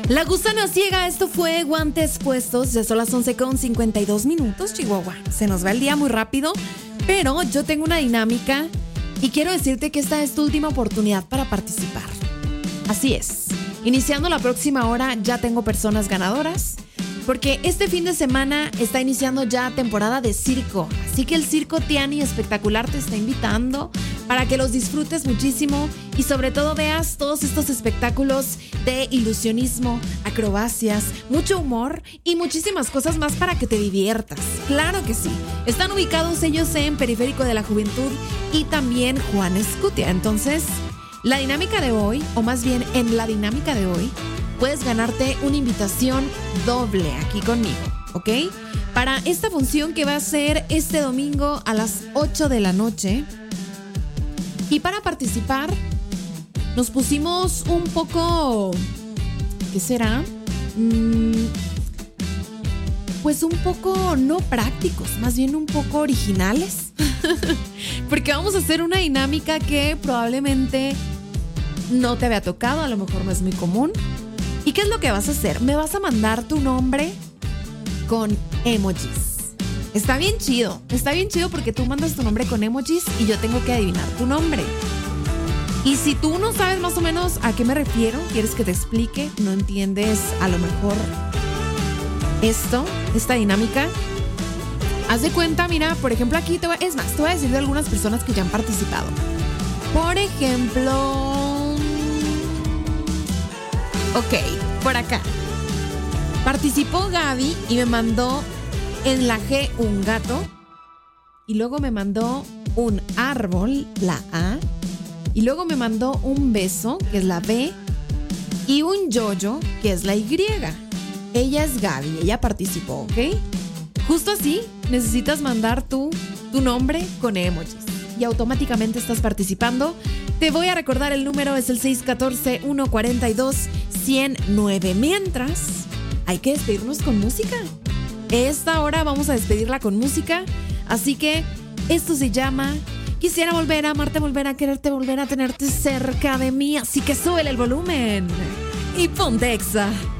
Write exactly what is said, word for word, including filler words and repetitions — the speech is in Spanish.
La gusana ciega, esto fue Guantes Puestos. Ya son las once con cincuenta y dos minutos, Chihuahua. Se nos va el día muy rápido, pero yo tengo una dinámica y quiero decirte que esta es tu última oportunidad para participar. Así es. Iniciando la próxima hora ya tengo personas ganadoras, porque este fin de semana está iniciando ya temporada de circo. Así que el Circo Tiani Espectacular te está invitando para que los disfrutes muchísimo y sobre todo veas todos estos espectáculos de ilusionismo, acrobacias, mucho humor y muchísimas cosas más para que te diviertas. Claro que sí. Están ubicados ellos en Periférico de la Juventud y también Juan Escutia. Entonces, la dinámica de hoy, o más bien en la dinámica de hoy, puedes ganarte una invitación doble aquí conmigo, ¿ok? Para esta función que va a ser este domingo a las ocho de la noche. Y para participar, nos pusimos un poco, ¿qué será? Mm, pues un poco no prácticos, más bien un poco originales. Porque vamos a hacer una dinámica que probablemente no te había tocado, a lo mejor no es muy común. ¿Y qué es lo que vas a hacer? Me vas a mandar tu nombre con emojis. Está bien chido, está bien chido porque tú mandas tu nombre con emojis y yo tengo que adivinar tu nombre. Y si tú no sabes más o menos a qué me refiero, quieres que te explique, no entiendes a lo mejor esto, esta dinámica, haz de cuenta, mira, por ejemplo aquí, te voy, es más, te voy a decir de algunas personas que ya han participado. Por ejemplo, ok, por acá. Participó Gaby y me mandó en la G un gato. Y luego me mandó un árbol, la A. Y luego me mandó un beso, que es la B. Y un yoyo, que es la Y. Ella es Gaby, ella participó, ¿ok? Justo así, necesitas mandar tu, tu nombre con emojis. Y automáticamente estás participando. Te voy a recordar el número, es el seis uno cuatro, uno cuatro dos, cero nueve. Mientras, hay que despedirnos con música. Esta hora vamos a despedirla con música. Así que esto se llama Quisiera volver a amarte, volver a quererte, volver a tenerte cerca de mí. Así que súbele el volumen y ponte Exa.